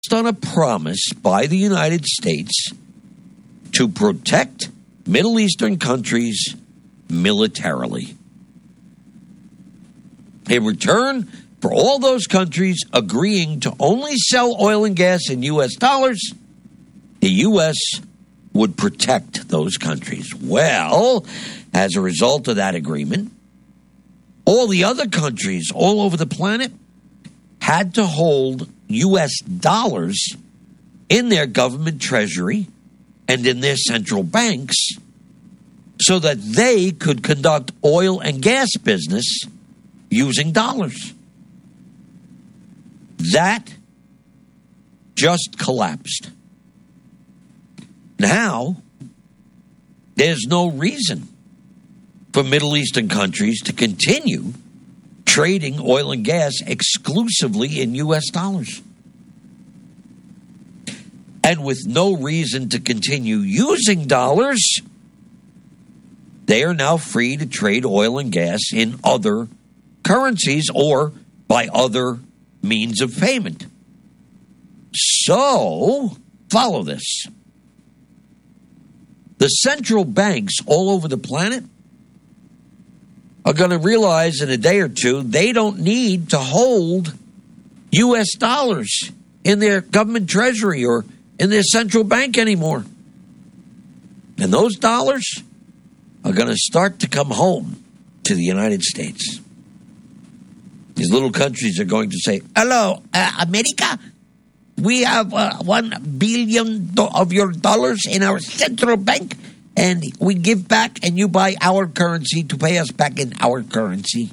on a promise by the United States to protect Middle Eastern countries militarily. In return for all those countries agreeing to only sell oil and gas in U.S. dollars, the U.S. would protect those countries. Well, as a result of that agreement, all the other countries all over the planet had to hold U.S. dollars in their government treasury and in their central banks so that they could conduct oil and gas business using dollars. That just collapsed. Now, there's no reason for Middle Eastern countries to continue trading oil and gas exclusively in U.S. dollars. And with no reason to continue using dollars, they are now free to trade oil and gas in other currencies or by other means of payment. So, follow this. The central banks all over the planet are going to realize in a day or two they don't need to hold U.S. dollars in their government treasury or in their central bank anymore. And those dollars are going to start to come home to the United States. These little countries are going to say, hello, America, we have $1 billion of your dollars in our central bank, and we give back and you buy our currency to pay us back in our currency.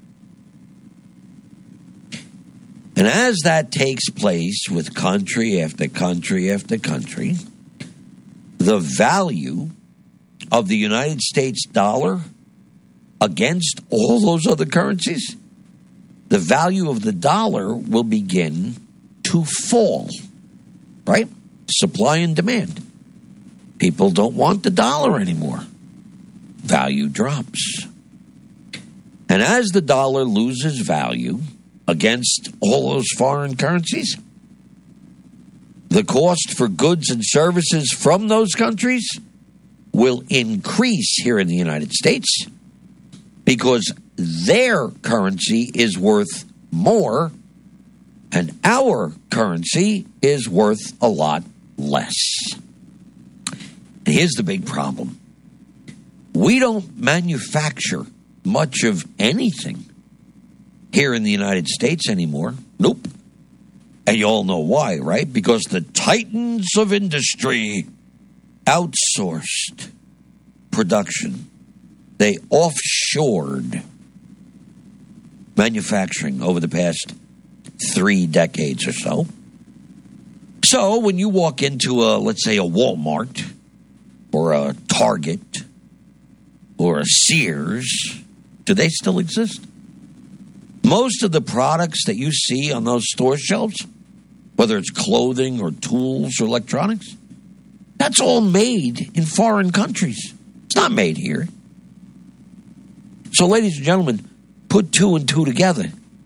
And as that takes place with country after country after country, the value of the United States dollar against all those other currencies, the value of the dollar will begin to fall, right? Supply and demand. People don't want the dollar anymore. Value drops. And as the dollar loses value against all those foreign currencies, the cost for goods and services from those countries will increase here in the United States because their currency is worth more and our currency is worth a lot less. And here's the big problem. We don't manufacture much of anything here in the United States anymore. Nope. And you all know why, right? Because the titans of industry outsourced production. They offshored manufacturing over the past 3 decades or so. So when you walk into let's say a Walmart or a Target or a Sears, do they still exist? Most of the products that you see on those store shelves, whether it's clothing or tools or electronics, that's all made in foreign countries. It's not made here. So, ladies and gentlemen, put 2 and 2 together.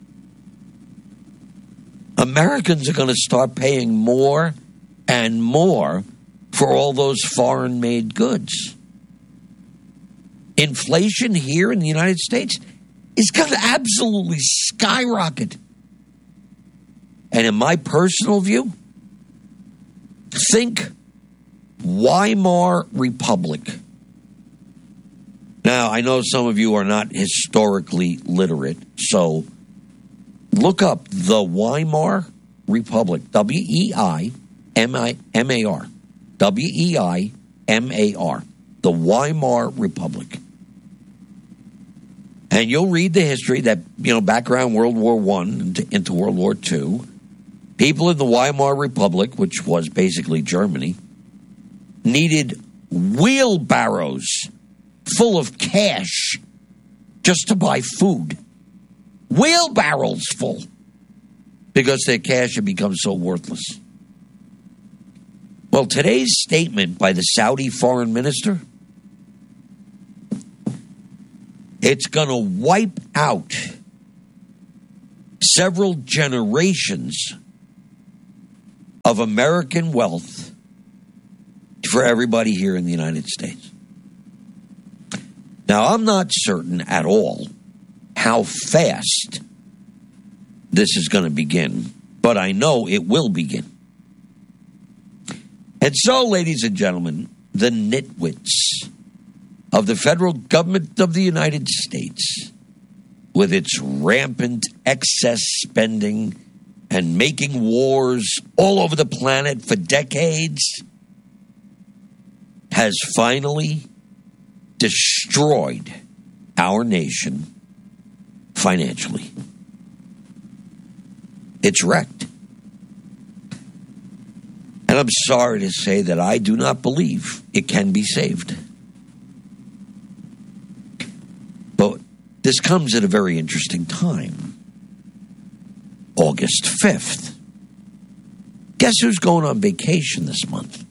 Americans are going to start paying more and more for all those foreign-made goods. Inflation here in the United States is going to absolutely skyrocket. And in my personal view, think Weimar Republic. Now, I know some of you are not historically literate, so look up the Weimar Republic, Weimar, Weimar, the Weimar Republic. And you'll read the history that, back around World War I into World War II, people in the Weimar Republic, which was basically Germany, needed wheelbarrows full of cash just to buy food. Wheelbarrows full. Because their cash had become so worthless. Well, today's statement by the Saudi foreign minister, it's going to wipe out several generations of American wealth for everybody here in the United States. Now, I'm not certain at all how fast this is going to begin, but I know it will begin. And so, ladies and gentlemen, the nitwits of the federal government of the United States, with its rampant excess spending and making wars all over the planet for decades, has finally destroyed our nation financially. It's wrecked. And I'm sorry to say that I do not believe it can be saved. But this comes at a very interesting time. August 5th. Guess who's going on vacation this month?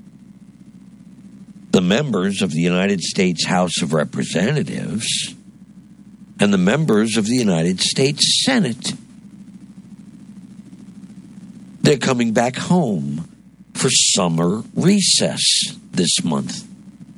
The members of the United States House of Representatives and the members of the United States Senate. They're coming back home for summer recess this month.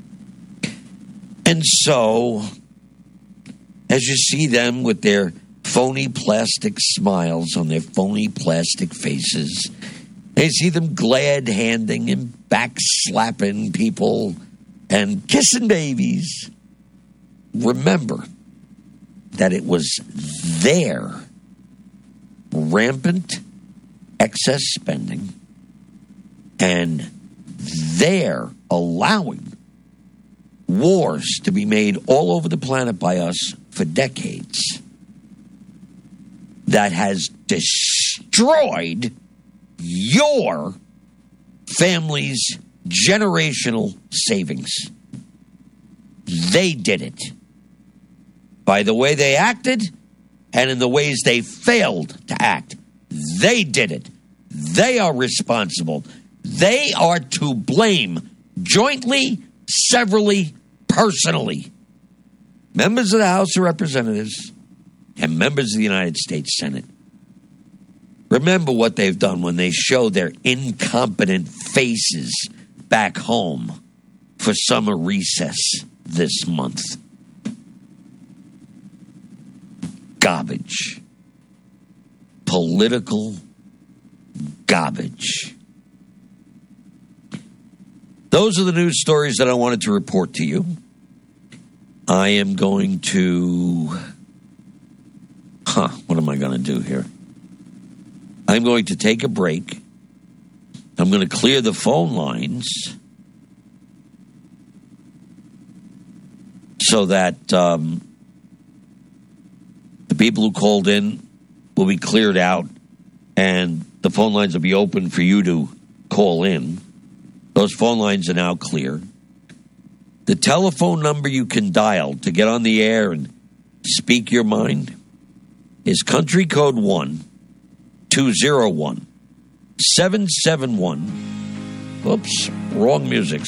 And so, as you see them with their phony plastic smiles on their phony plastic faces, you see them glad-handing and backslapping people and kissing babies. Remember that it was their rampant excess spending and their allowing wars to be made all over the planet by us for decades that has destroyed your family's generational savings. They did it by the way they acted and in the ways they failed to act. They did it. They are responsible. They are to blame jointly, severally, personally. Members of the House of Representatives and members of the United States Senate. Remember what they've done when they show their incompetent faces back home for summer recess this month. Garbage. Political garbage. Those are the news stories that I wanted to report to you. I am going to... what am I going to do here? I'm going to take a break. I'm going to clear the phone lines so that the people who called in will be cleared out and the phone lines will be open for you to call in. Those phone lines are now clear. The telephone number you can dial to get on the air and speak your mind is country code 1-201-771. Oops, wrong music.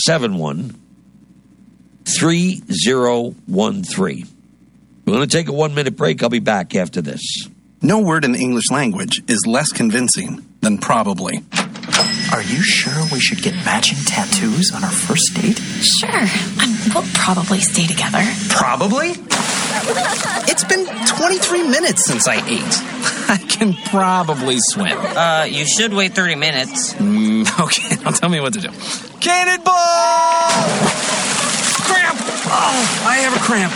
771-3013. We're going to take a 1-minute break. I'll be back after this. No word in the English language is less convincing than probably. Are you sure we should get matching tattoos on our first date? Sure. We'll probably stay together. Probably? It's been 23 minutes since I ate. I can probably swim. You should wait 30 minutes. Okay, now tell me what to do. Cannonball! Cramp! Oh, I have a cramp.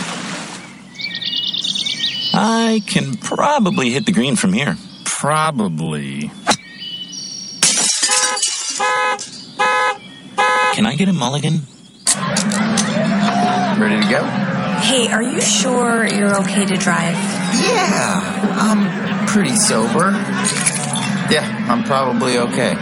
I can probably hit the green from here. Probably. Can I get a mulligan? Ready to go? Hey, are you sure you're okay to drive? Yeah, I'm pretty sober. Yeah, I'm probably okay.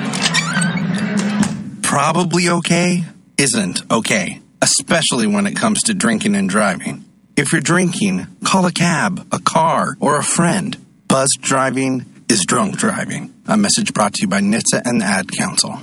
Probably okay isn't okay, especially when it comes to drinking and driving. If you're drinking, call a cab, a car, or a friend. Buzzed driving is drunk driving. A message brought to you by NHTSA and the Ad Council.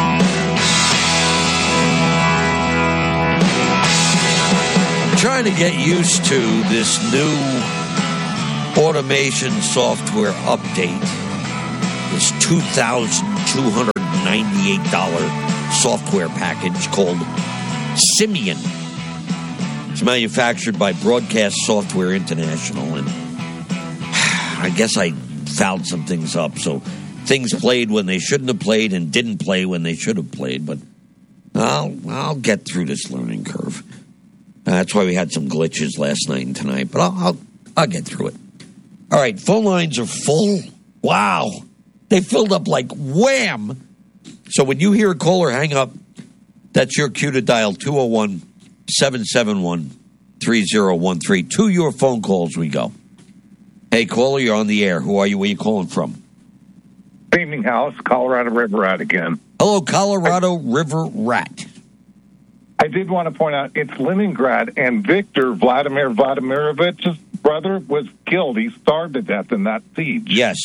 Trying to get used to this new automation software update, this 2020 $298 software package called Simian. It's manufactured by Broadcast Software International, and I guess I fouled some things up. So things played when they shouldn't have played and didn't play when they should have played. But I'll get through this learning curve. That's why we had some glitches last night and tonight. But I'll get through it. All right, phone lines are full. Wow, they filled up like wham. So when you hear a caller hang up, that's your cue to dial 201-771-3013. To your phone calls we go. Hey, caller, you're on the air. Who are you? Where are you calling from? Evening House, Colorado River Rat again. Hello, Colorado River Rat. I did want to point out it's Leningrad, and Victor Vladimir Vladimirovich's brother was killed. He starved to death in that siege. Yes.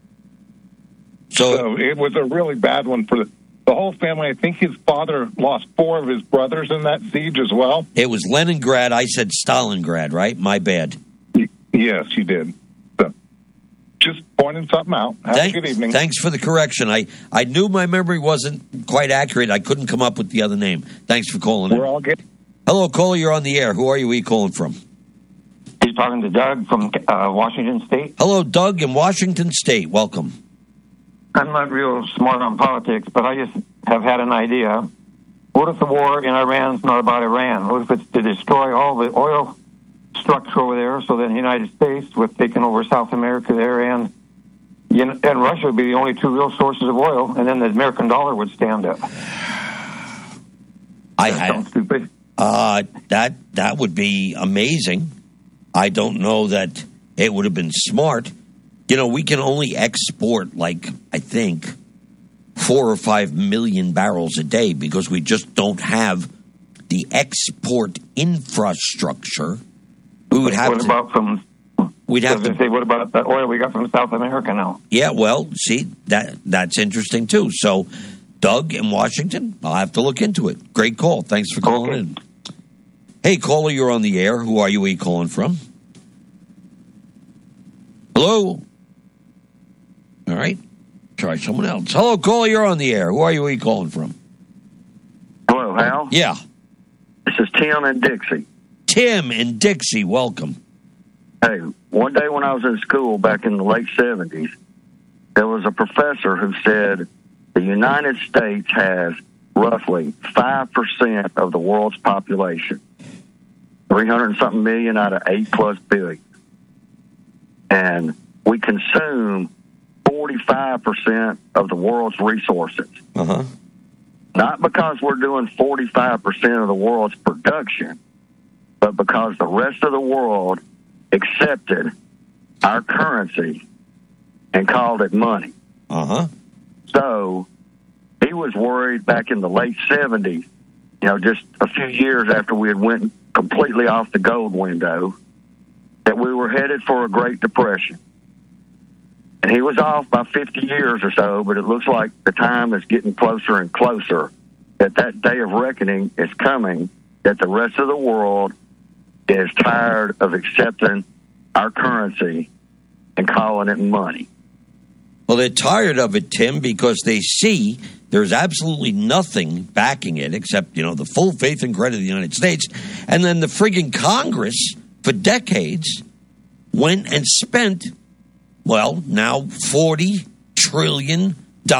So it was a really bad one for the whole family. I think his father lost 4 of his brothers in that siege as well. It was Leningrad. I said Stalingrad, right? My bad. Yes, you did. So, just pointing something out. Have a good evening. Thanks for the correction. I knew my memory wasn't quite accurate. I couldn't come up with the other name. Thanks for calling in. We're all good. Hello, caller. You're on the air. Who are you? Where are you calling from? He's talking to Doug from Washington State. Hello, Doug in Washington State. Welcome. I'm not real smart on politics, but I just have had an idea. What if the war in Iran's not about Iran? What if it's to destroy all the oil structure over there, so that the United States, with taking over South America there, and Russia would be the only 2 real sources of oil, and then the American dollar would stand up. Sounds stupid. That would be amazing. I don't know that it would have been smart. We can only export, I think, 4 or 5 million barrels a day because we just don't have the export infrastructure. We would have what about the oil we got from South America now? Yeah, well, see, that's interesting, too. So, Doug in Washington, I'll have to look into it. Great call. Thanks for calling in. Hey, caller, you're on the air. Who are you? Where are you calling from? Hello? All right. Try someone else. Hello, caller, you're on the air. Who are you? Where are you calling from? Hello, Hal? Yeah. This is Tim in Dixie. Tim in Dixie, welcome. Hey, one day when I was in school back in the late 70s, there was a professor who said the United States has roughly 5% of the world's population, 300-something million out of 8+ billion. And we consume 45% of the world's resources. Uh-huh. Not because we're doing 45% of the world's production, but because the rest of the world accepted our currency and called it money. Uh-huh. So he was worried back in the late 70s, just a few years after we had went completely off the gold window, that we were headed for a Great Depression. And he was off by 50 years or so, but it looks like the time is getting closer and closer, that day of reckoning is coming, that the rest of the world is tired of accepting our currency and calling it money. Well, they're tired of it, Tim, because they see there's absolutely nothing backing it except, the full faith and credit of the United States. And then the friggin' Congress, for decades, went and spent, now $40 trillion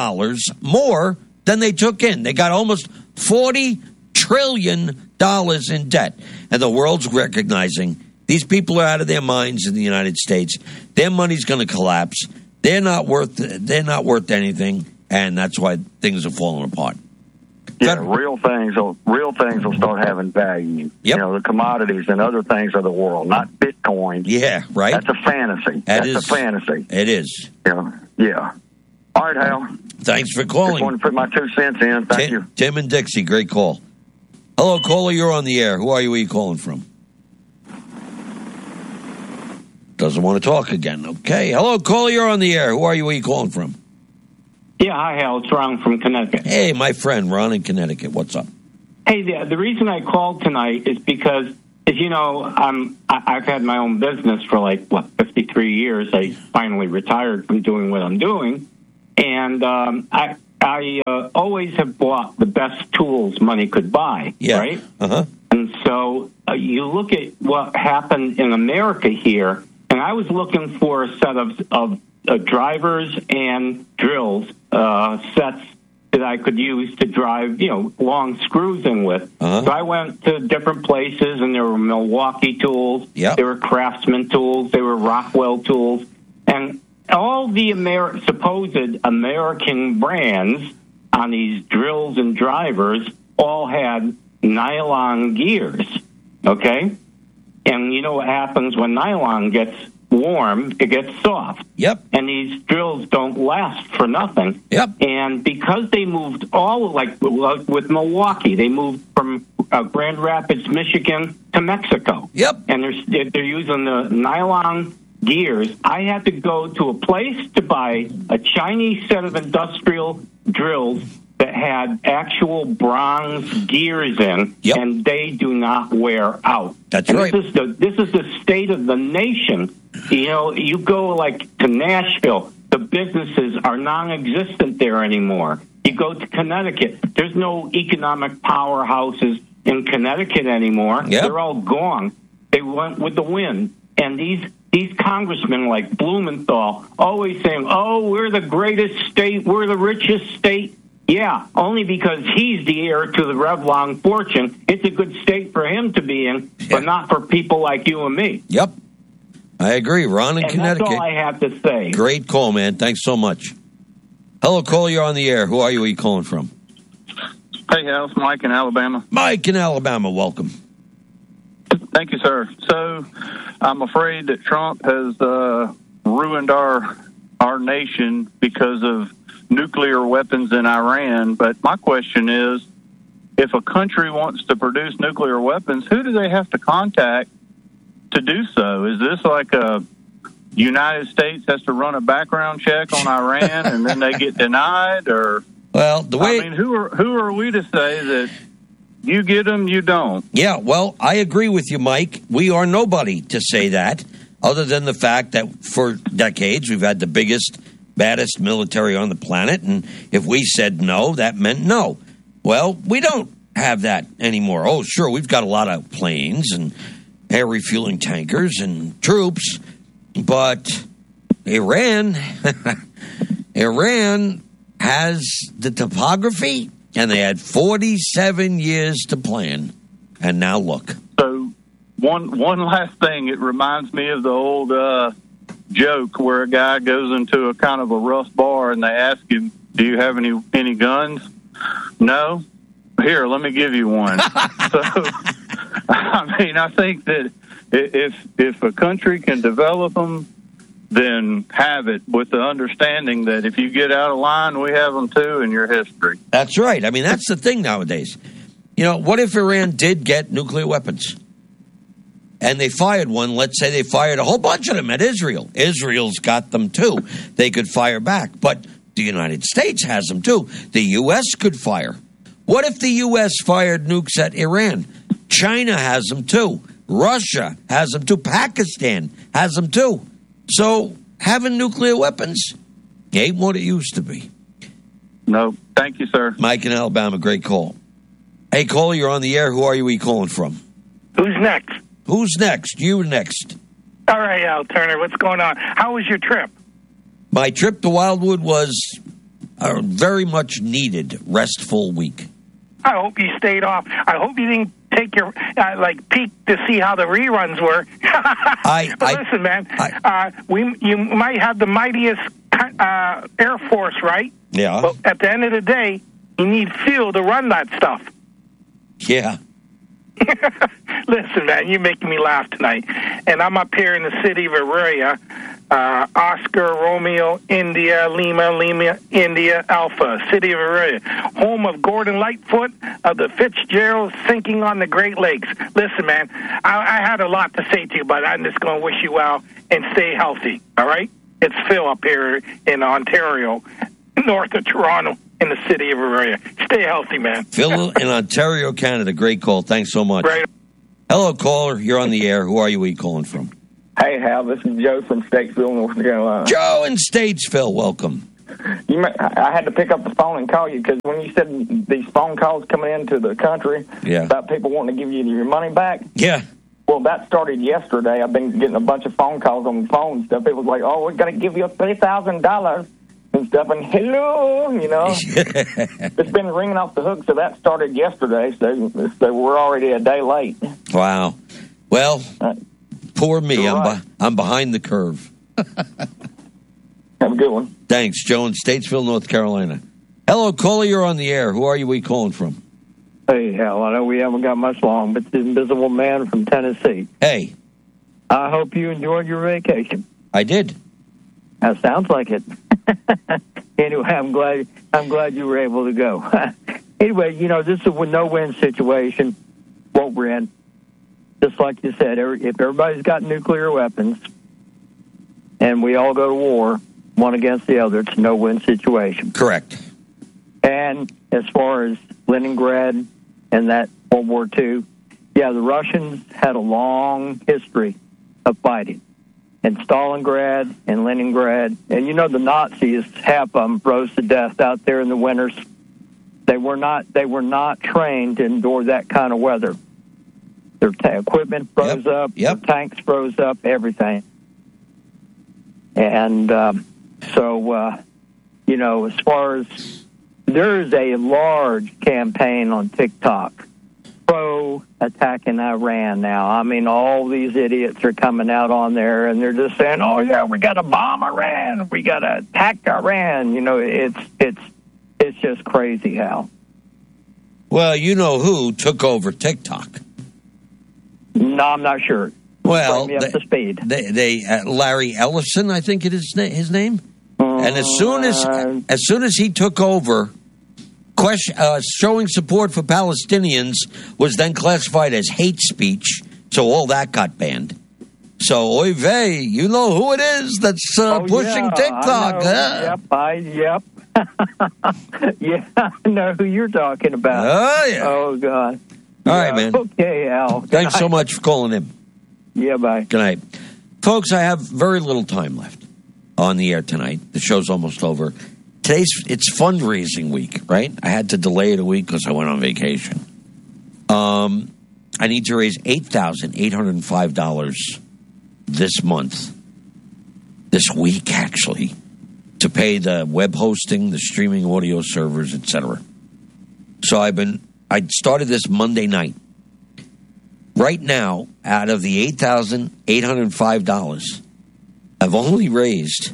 more than they took in. They got almost $40 trillion in debt. And the world's recognizing these people are out of their minds in the United States. Their money's going to collapse. They're not worth anything, and that's why things are falling apart. Yeah, real things will start having value. Yep. The commodities and other things of the world, not Bitcoin. Yeah, right. That's a fantasy. That's a fantasy. It is. Yeah. All right, Hal. Thanks for calling. Just wanted to put my 2 cents in. Thank you. Tim and Dixie, great call. Hello, caller, you're on the air. Who are you? Where are you calling from? Doesn't want to talk again. Okay. Hello, caller, you're on the air. Who are you? Where are you calling from? Yeah, hi, Hal. It's Ron from Connecticut. Hey, my friend, Ron in Connecticut. What's up? Hey, the reason I called tonight is because, as you know, I've had my own business for 53 years. I finally retired from doing what I'm doing. And I always have bought the best tools money could buy, right? Uh-huh. And so you look at what happened in America here, and I was looking for a set of drivers and drills sets that I could use to drive, long screws in with. Uh-huh. So I went to different places, and there were Milwaukee tools, there were Craftsman tools, there were Rockwell tools, and all the supposed American brands on these drills and drivers all had nylon gears, okay? And you know what happens when nylon gets warm? It gets soft. Yep. And these drills don't last for nothing. Yep. And because they moved like with Milwaukee, they moved from Grand Rapids, Michigan to Mexico. Yep. And they're using the nylon gears. I had to go to a place to buy a Chinese set of industrial drills that had actual bronze gears in, and they do not wear out. That's and right. This is the state of the nation. You go like to Nashville, the businesses are non-existent there anymore. You go to Connecticut, there's no economic powerhouses in Connecticut anymore. Yep. They're all gone. They went with the wind. And these congressmen like Blumenthal always saying, oh, we're the greatest state, we're the richest state. Yeah, only because he's the heir to the Revlon fortune. It's a good state for him to be in, but not for people like you and me. Yep. I agree. Ron in Connecticut. That's all I have to say. Great call, man. Thanks so much. Hello, Cole. You're on the air. Who are you? Where are you calling from? Hey, Hal. It's Mike in Alabama. Mike in Alabama. Welcome. Thank you, sir. So I'm afraid that Trump has ruined our nation because of nuclear weapons in Iran. But my question is, if a country wants to produce nuclear weapons, who do they have to contact to do so? Is this like a United States has to run a background check on Iran and then they get denied? Or well, the way who are we to say that you get them, you don't? Yeah, well, I agree with you, Mike. We are nobody to say that, other than the fact that for decades we've had the biggest, baddest military on the planet, and if we said no, that meant no. Well, we don't have that anymore. Oh, sure, we've got a lot of planes and air refueling tankers and troops, but Iran has the topography, and they had 47 years to plan, and now look. So one last thing, it reminds me of the old joke where a guy goes into a kind of a rough bar and they ask him, do you have any guns? No? Here, let me give you one. So, I think that if a country can develop them, then have it with the understanding that if you get out of line, we have them too in your history. That's right. I mean, that's the thing nowadays. What if Iran did get nuclear weapons? And they fired one. Let's say they fired a whole bunch of them at Israel. Israel's got them too. They could fire back. But the United States has them too. The U.S. could fire. What if the U.S. fired nukes at Iran? China has them too. Russia has them too. Pakistan has them too. So having nuclear weapons ain't what it used to be. No. Thank you, sir. Mike in Alabama, great call. Hey, Cole, you're on the air. Who are you? Where you calling from? Who's next? Who's next? You next. All right, Al Turner, what's going on? How was your trip? My trip to Wildwood was a very much needed, restful week. I hope you stayed off. I hope you didn't take your peek to see how the reruns were. Listen, man, you might have the mightiest Air Force, right? Yeah. But at the end of the day, you need fuel to run that stuff. Yeah. Listen, man, you're making me laugh tonight. And I'm up here in the city of Aurora, Oscar, Romeo, India, Lima, India, Alpha, city of Aurora, home of Gordon Lightfoot of the Fitzgerald sinking on the Great Lakes. Listen, man, I had a lot to say to you, but I'm just going to wish you well and stay healthy, all right? It's Phil up here in Ontario, north of Toronto, in the city of Aurora. Stay healthy, man. Phil in Ontario, Canada. Great call. Thanks so much. Right. Hello, caller. You're on the air. Who are you? Where are you calling from? Hey, Hal. This is Joe from Statesville, North Carolina. Joe in Statesville. Welcome. I had to pick up the phone and call you because when you said these phone calls coming into the country about people wanting to give you your money back. Yeah. Well, that started yesterday. I've been getting a bunch of phone calls on the phone and stuff. It was like, oh, we're going to give you $3,000 and stuff. And hello, it's been ringing off the hook. So that started yesterday. So we're already a day late. Wow. Well, poor me. Right. I'm behind the curve. Have a good one. Thanks, Joe in Statesville, North Carolina. Hello, caller. You're on the air. Who are you? We calling from? Hey, hell, I know we haven't got much long, but the Invisible Man from Tennessee. Hey. I hope you enjoyed your vacation. I did. That sounds like it. Anyway, I'm glad you were able to go. Anyway, this is a no-win situation, what we're in. Just like you said, if everybody's got nuclear weapons and we all go to war, one against the other, it's a no-win situation. Correct. And as far as Leningrad and that World War II, the Russians had a long history of fighting. And Stalingrad and Leningrad, and the Nazis, half of them froze to death out there in the winters. They were not trained to endure that kind of weather. Their equipment froze up, their tanks froze up, everything. And as far as there is a large campaign on TikTok pro-attacking Iran now. I mean, all these idiots are coming out on there, and they're just saying, oh, yeah, we got to bomb Iran. We got to attack Iran. It's just crazy how. Well, you know who took over TikTok? No, I'm not sure. Well, bring me up to speed. Larry Ellison, I think it is his name. And as soon as he took over, showing support for Palestinians was then classified as hate speech, so all that got banned. So, oy vey, you know who it is that's pushing TikTok, huh? Yep. Yeah, I know who you're talking about. Oh, yeah. Oh, God. All right, man. Okay, Al. Thanks so much for calling in. Yeah, bye. Good night. Folks, I have very little time left on the air tonight. The show's almost over. It's fundraising week, right? I had to delay it a week because I went on vacation. I need to raise $8,805 this month, this week actually, to pay the web hosting, the streaming audio servers, etc. So I started this Monday night. Right now, out of the $8,805, I've only raised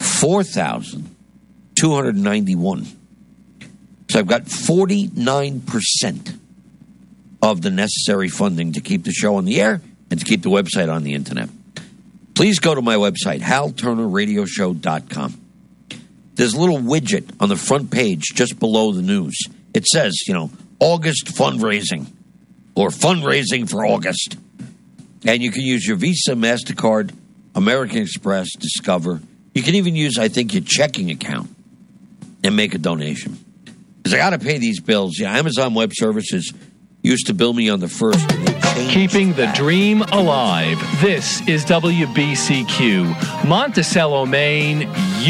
$4,291. So I've got 49% of the necessary funding to keep the show on the air and to keep the website on the internet. Please go to my website, HalTurnerRadioshow.com. There's a little widget on the front page just below the news. It says, August fundraising or fundraising for August. And you can use your Visa, MasterCard, American Express, Discover. You can even use, I think, your checking account and make a donation. Because I got to pay these bills. Yeah, Amazon Web Services used to bill me on the first. Keeping the dream alive. This is WBCQ, Monticello, Maine.